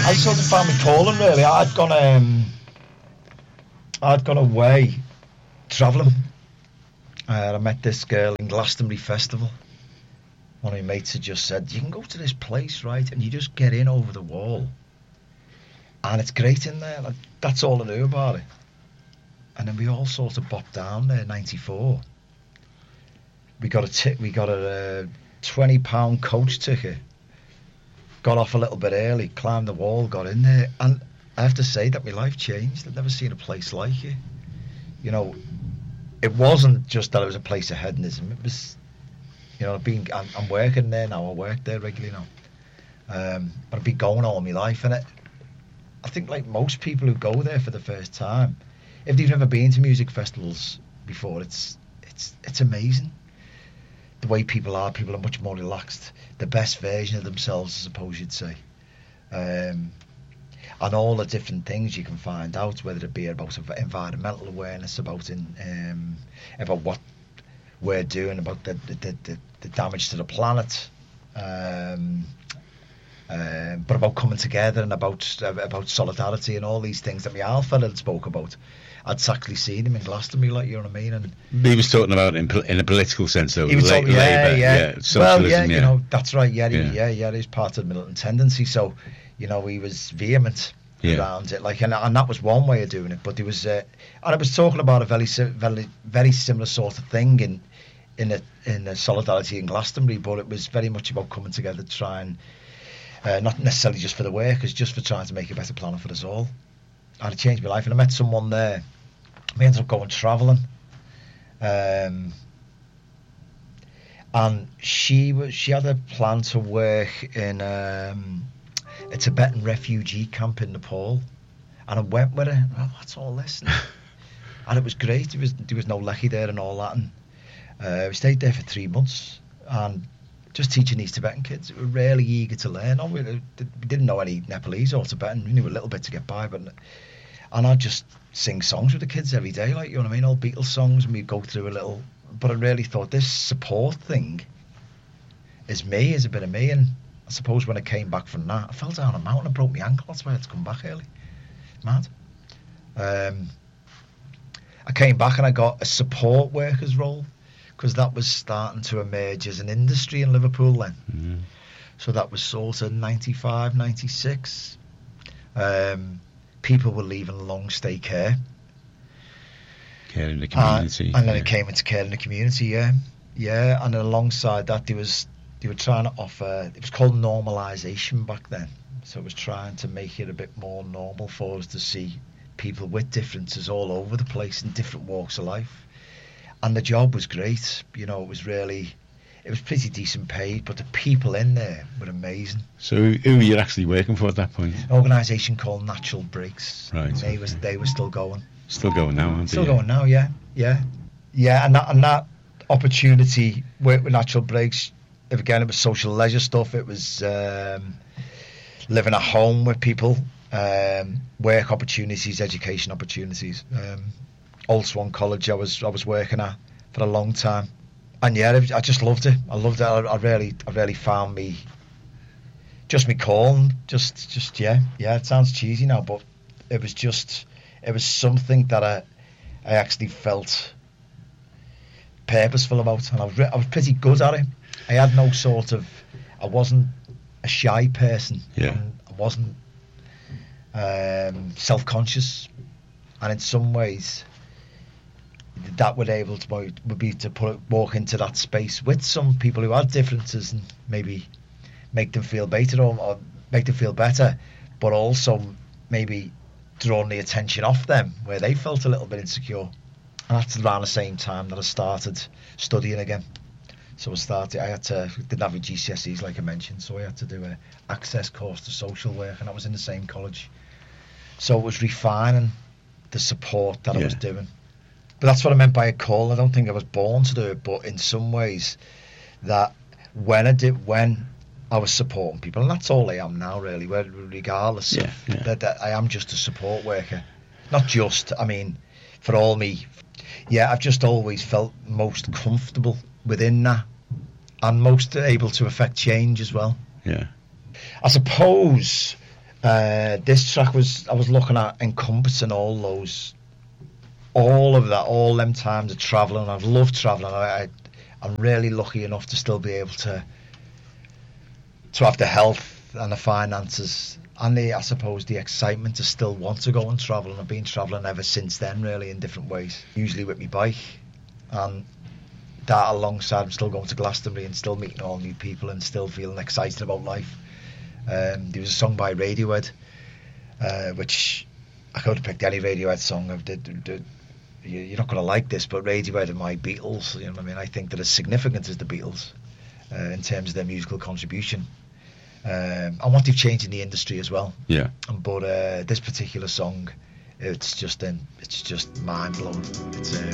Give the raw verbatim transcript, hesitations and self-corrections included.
I sort of found me calling really. I'd gone um, I'd gone away travelling. Uh, I met this girl in Glastonbury Festival. One of my mates had just said, you can go to this place, right, and you just get in over the wall. And it's great in there. Like, that's all I knew about it. And then we all sort of bopped down there, ninety-four. We got a t- we got a uh, twenty pound coach ticket. Got off a little bit early, climbed the wall, got in there. And I have to say that my life changed. I've never seen a place like it. You know, it wasn't just that it was a place of hedonism. It was, you know, being I'm, I'm working there now. I work there regularly now. Um, but I've been going all my life, and it, I think like most people who go there for the first time, if they've never been to music festivals before, it's it's it's amazing. The way people are, people are much more relaxed. The best version of themselves, I suppose you'd say. Um, and all the different things you can find out, whether it be about environmental awareness, about in, um, about what we're doing, about the the, the, the damage to the planet, um, uh, but about coming together and about uh, about solidarity and all these things that my alpha had spoke about. I'd actually seen him in Glastonbury, like, you know what I mean? And he was talking about in, in a political sense, though. He was talking, yeah, Labour, yeah, yeah, socialism, well, yeah, yeah, you know, that's right, yeah, yeah, he, yeah, yeah, he's part of the militant tendency, so, you know, he was vehement yeah. around it, like, and, and that was one way of doing it, but he was, uh, and I was talking about a very, very, very similar sort of thing in, in a, in a solidarity in Glastonbury, but it was very much about coming together to try and, uh, not necessarily just for the workers, just for trying to make a better planet for us all. And it changed my life, and I met someone there. We ended up going travelling, um, and she was she had a plan to work in um, a Tibetan refugee camp in Nepal, and I went with her. Oh, what's all this? And it was great. There was there was no lecky there and all that, and uh, we stayed there for three months and just teaching these Tibetan kids who were really eager to learn. Oh, we, we didn't know any Nepalese or Tibetan. We knew a little bit to get by, but and I just sing songs with the kids every day, like, you know what I mean, all Beatles songs, and we'd go through a little, but I really thought this support thing is me, is a bit of me, and I suppose when I came back from that, I fell down a mountain and broke my ankle, that's why I had to come back early. Mad. Um, I came back and I got a support workers role, because that was starting to emerge as an industry in Liverpool then. Mm-hmm. So that was sort of ninety-five, ninety-six. Um, people were leaving long stay care. Care in the community. Uh, and then yeah. it came into care in the community, yeah. Yeah, and then alongside that, there was they were trying to offer, it was called normalisation back then. So it was trying to make it a bit more normal for us to see people with differences all over the place in different walks of life. And the job was great, you know, it was really, it was pretty decent paid, but the people in there were amazing. So who were you actually working for at that point? An organisation called Natural Breaks. Right. They, okay. was, they were still going. Still going now, aren't they? Still going now, yeah, yeah. Yeah, and that, and that opportunity, work with Natural Breaks, again, it was social leisure stuff, it was um, living at home with people, um, work opportunities, education opportunities. Um, Old Swan College I was I was working at for a long time. And yeah, I just loved it. I loved it. I, I really, I really found me, just me calling. Just, just yeah, yeah. It sounds cheesy now, but it was just, it was something that I, I actually felt purposeful about, and I was, I was pretty good at it. I had no sort of, I wasn't a shy person. Yeah. I wasn't um, self-conscious, and in some ways, that would able to would be to put walk into that space with some people who had differences and maybe make them feel better or, or make them feel better, but also maybe drawing the attention off them where they felt a little bit insecure. And that's around the same time that I started studying again. So I started. I had to didn't have a G C S Es like I mentioned, so I had to do a access course to social work, and I was in the same college. So it was refining the support that yeah. I was doing. But that's what I meant by a call. I don't think I was born to do it, but in some ways, that when I did, when I was supporting people, and that's all I am now, really, regardless yeah, of yeah. That, that I am just a support worker. Not just, I mean, for all me, yeah, I've just always felt most comfortable within that, and most able to affect change as well. Yeah. I suppose Uh, this track was I was looking at encompassing all those, all of that, all them times of travelling. I've loved travelling. I, I, I'm really lucky enough to still be able to to have the health and the finances and the, I suppose, the excitement to still want to go and travel. And I've been travelling ever since then, really, in different ways. Usually with my bike, and that alongside I'm still going to Glastonbury and still meeting all new people and still feeling excited about life. Um, there was a song by Radiohead, uh, which I could have picked any Radiohead song. I did, did, you're not going to like this, but Radiohead are my Beatles. You know what I mean? I think they're as significant as the Beatles uh, in terms of their musical contribution. Um, and what they've changed in the industry as well. Yeah. But uh, this particular song, it's just um, it's just mind blowing. It's uh,